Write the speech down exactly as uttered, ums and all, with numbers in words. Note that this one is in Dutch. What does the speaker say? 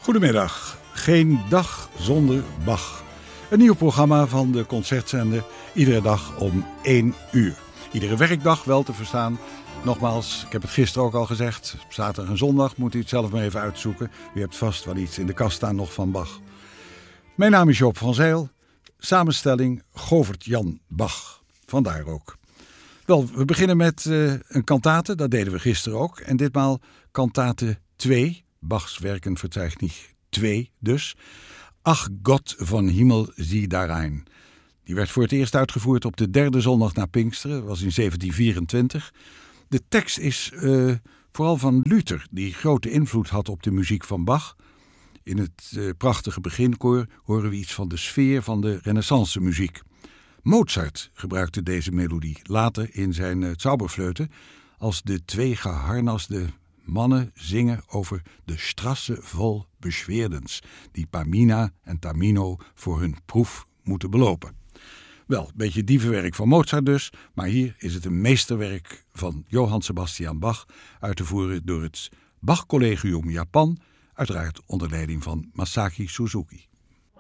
Goedemiddag, geen dag zonder Bach. Een nieuw programma van de Concertzender, iedere dag om één uur. Iedere werkdag wel te verstaan. Nogmaals, ik heb het gisteren ook al gezegd, zaterdag en zondag moet u het zelf maar even uitzoeken. U hebt vast wel iets in de kast staan nog van Bach. Mijn naam is Joop van Zijl, samenstelling Govert-Jan Bach. Vandaar ook. Wel, we beginnen met uh, een kantate, dat deden we gisteren ook. En ditmaal kantate twee, Bachs Werkenverzeichnis twee dus. Ach Gott von Himmel sieh darein. Die werd voor het eerst uitgevoerd op de derde zondag na Pinksteren, dat was in zeventien vierentwintig. De tekst is uh, vooral van Luther, die grote invloed had op de muziek van Bach. In het uh, prachtige beginkoor horen we iets van de sfeer van de renaissance muziek. Mozart gebruikte deze melodie later in zijn uh, Zauberflöte als de twee geharnaste mannen zingen over de Strasse vol Beschwerdens, die Pamina en Tamino voor hun proef moeten belopen. Wel, een beetje dievenwerk van Mozart dus, maar hier is het een meesterwerk van Johann Sebastian Bach, uit te voeren door het Bach Collegium Japan, uiteraard onder leiding van Masaaki Suzuki.